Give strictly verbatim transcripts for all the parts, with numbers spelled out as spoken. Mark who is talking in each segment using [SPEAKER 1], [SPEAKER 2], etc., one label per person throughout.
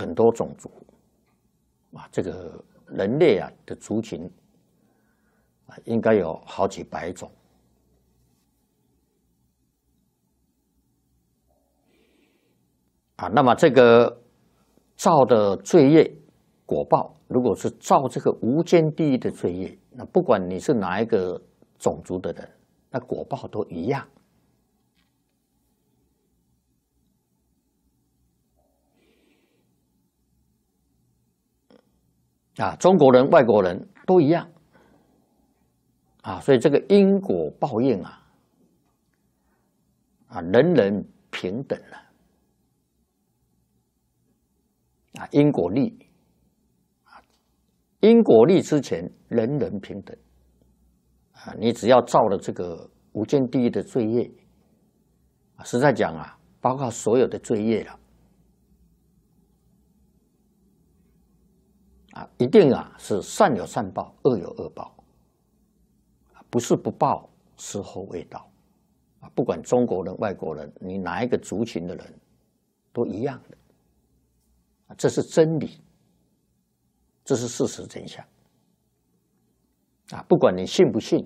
[SPEAKER 1] 很多种族啊，这个人类啊的族群啊，应该有好几百种。啊，那么这个造的罪业果报，如果是造这个无间地狱的罪业，那不管你是哪一个种族的人，那果报都一样。啊，中国人、外国人都一样。啊，所以这个因果报应啊，啊，人人平等啊。啊，因果律，啊，因果律之前人人平等，啊，你只要造了这个无间地狱的罪业，啊，实在讲啊，包括所有的罪业了，啊，一定啊是善有善报，恶有恶报，不是不报，时候未到，啊，不管中国人、外国人，你哪一个族群的人，都一样的。这是真理，这是事实真相啊！不管你信不信，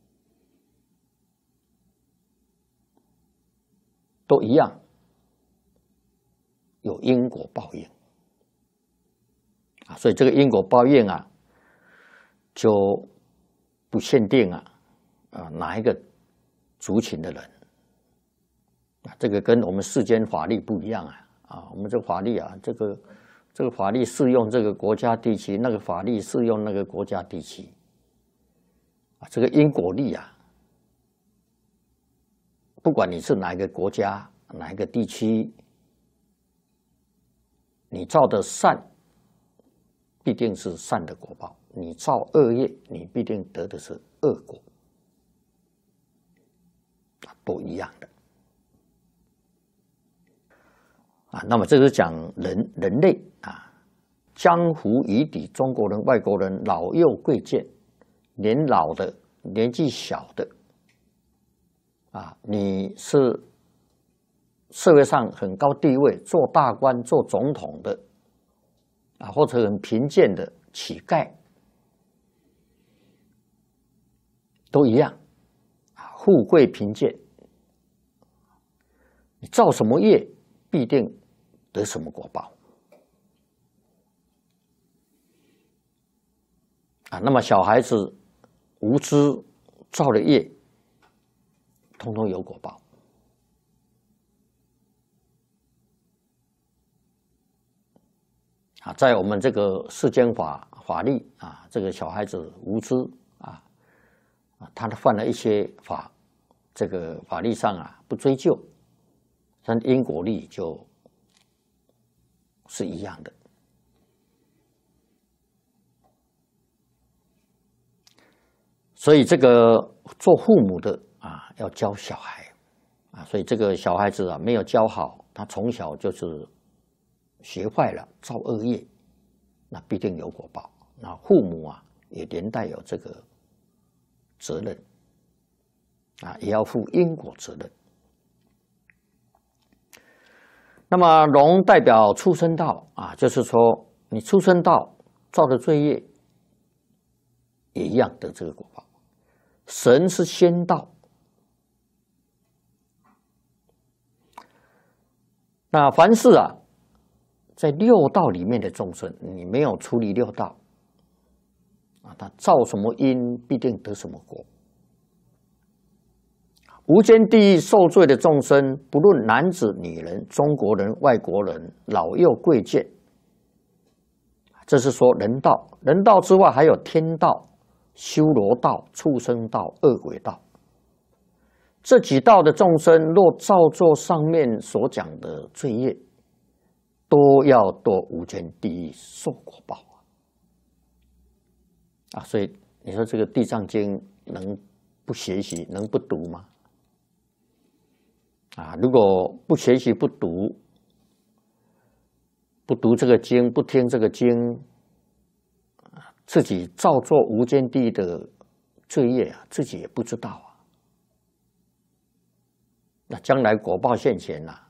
[SPEAKER 1] 都一样有因果报应啊！所以这个因果报应啊，就不限定啊啊哪一个族群的人啊，这个跟我们世间法律不一样啊。啊，我们这个法律啊，这个这个法律适用这个国家地区，那个法律适用那个国家地区。啊，这个因果律啊，不管你是哪一个国家、哪一个地区，你造的善，必定是善的果报；你造恶业，你必定得的是恶果，都一样的。啊，那么这是讲人人类啊，江湖遗底，中国人、外国人，老幼贵贱，年老的、年纪小的，啊，你是社会上很高地位，做大官、做总统的，啊，或者很贫贱的乞丐，都一样，啊，富贵贫贱，你造什么业，必定得什么果报啊？那么小孩子无知造了业，通通有果报啊！在我们这个世间法法律啊，这个小孩子无知啊啊，他犯了一些法，这个法律上啊不追究，但因果律就是一样的。所以这个做父母的啊，要教小孩啊，所以这个小孩子啊没有教好，他从小就是学坏了，造恶业，那必定有果报。那父母啊也连带有这个责任啊，也要负因果责任。那么龙代表畜生道啊，就是说你畜生道造的罪业也一样得这个果报。神是仙道，那凡是啊在六道里面的众生，你没有处理六道啊，他造什么因，必定得什么果。无间地狱受罪的众生，不论男子、女人、中国人、外国人、老幼贵贱，这是说人道。人道之外，还有天道、修罗道、畜生道、恶鬼道。这几道的众生，若造作上面所讲的罪业，都要堕无间地狱受果报啊！所以你说这个《地藏经》能不学习，能不读吗？啊，如果不学习、不读、不读这个经、不听这个经，自己造作无间地狱的罪业啊，自己也不知道啊。那将来果报现前啊，